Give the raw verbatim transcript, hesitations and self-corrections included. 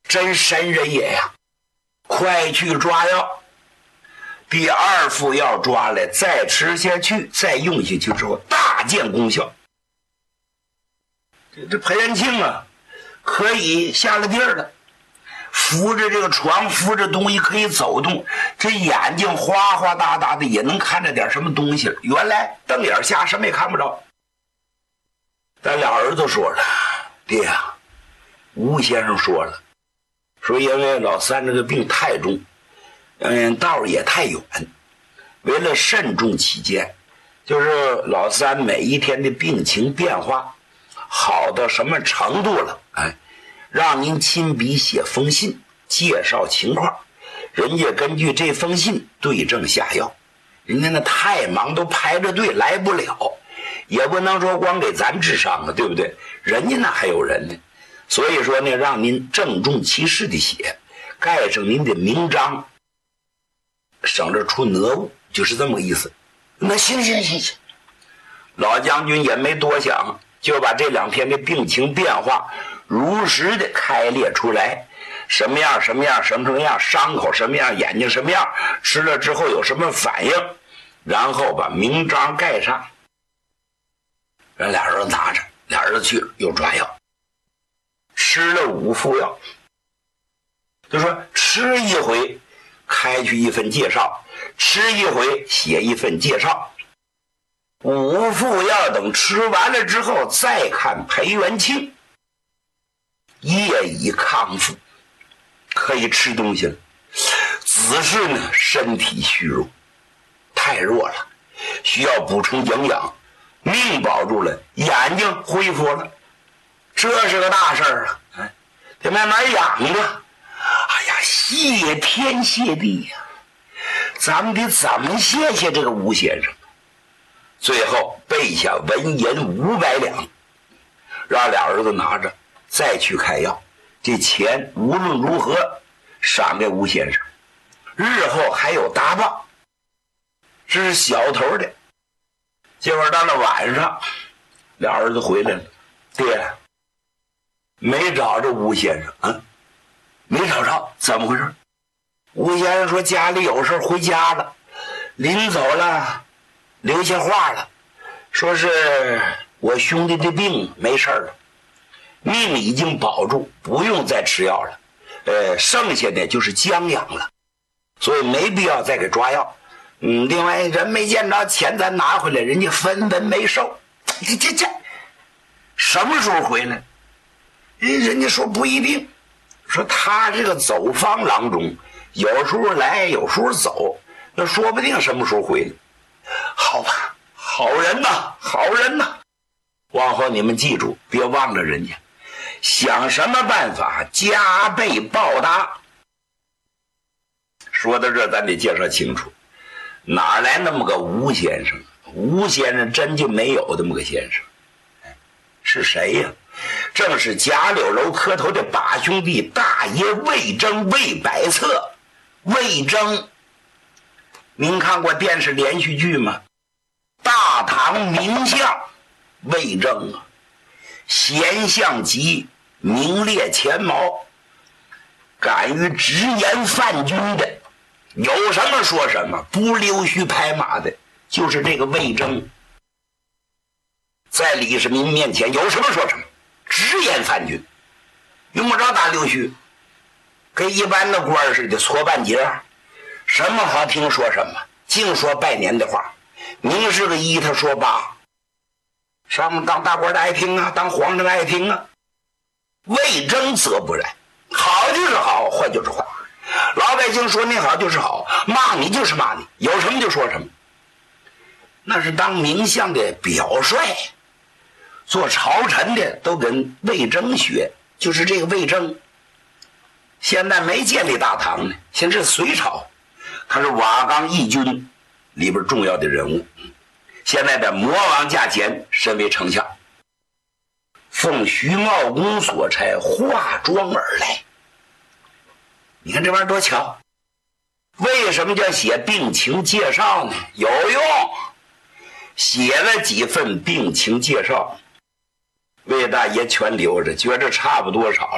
真神人也呀！快去抓药。第二副药抓来，再吃下去，再用下去之后，大见功效。这这裴元庆啊，可以下了地儿了，扶着这个床，扶着东西可以走动，这眼睛哗哗哒哒的，也能看着点什么东西了。原来瞪眼下什么也看不着。咱俩儿子说了，爹呀、啊，吴先生说了，说因为老三这个病太重，嗯，道也太远，为了慎重起见，就是老三每一天的病情变化好到什么程度了，哎，让您亲笔写封信介绍情况，人家根据这封信对症下药。人家那太忙，都排着队来不了，也不能说光给咱治伤啊，对不对？人家那还有人呢，所以说呢，让您郑重其事的写，盖上您的名章，省着出讹误，就是这么个意思。那行行行行，老将军也没多想，就把这两天的病情变化如实的开列出来，什么样什么样什么什么样，伤口什么样，眼睛什么样，吃了之后有什么反应，然后把名章盖上。人俩人拿着，俩人去了又抓药，吃了五副药，就说吃一回开去一份介绍，吃一回写一份介绍。五副药等吃完了之后，再看裴元庆业已康复，可以吃东西了，只是呢身体虚弱，太弱了，需要补充营养，命保住了，眼睛恢复了，这是个大事儿啊！哎，得慢慢养着。哎呀，谢天谢地呀、啊！咱们得怎么谢谢这个吴先生？最后备下纹银五百两，让俩儿子拿着，再去开药。这钱无论如何赏给吴先生，日后还有搭报。这是小头的。结果到了晚上，俩儿子回来了，爹，没找着吴先生啊，没找着，怎么回事？吴先生说家里有事回家了，临走了留下话了，说是我兄弟的病没事了，命已经保住，不用再吃药了，呃，剩下的就是将养了，所以没必要再给抓药。嗯，另外人没见着，钱咱拿回来，人家分文没收。这这这，什么时候回来？人家说不一定，说他这个走方郎中，有时候来，有时候走，那说不定什么时候回来。好吧，好人呐，好人呐！往后你们记住，别忘了人家，想什么办法加倍报答。说到这，咱得介绍清楚。哪来那么个吴先生？吴先生真就没有这么个先生，是谁呀？正是贾柳楼磕头的把兄弟大爷魏征、魏百策。魏征，您看过电视连续剧吗？大唐名相魏征啊，贤相级，名列前茅，敢于直言犯君的，有什么说什么，不溜须拍马的，就是这个魏征。在李世民面前有什么说什么，直言犯君，用不着打溜须，跟一般的官似的搓半截，什么好听说什么，净说拜年的话。明是个一，他说八，上面当大官的爱听啊，当皇上的爱听啊。魏征则不然，好就是好，坏就是坏。老百姓说你好就是好，骂你就是骂你，有什么就说什么。那是当名相的表率，做朝臣的都跟魏征学，就是这个魏征。现在没建立大唐呢，现在是隋朝，他是瓦岗义军里边重要的人物，现在在魔王驾前身为丞相，奉徐茂公所差化妆而来。你看这玩意儿多巧！为什么叫写病情介绍呢？有用，写了几份病情介绍，魏大爷全留着，觉着差不多少。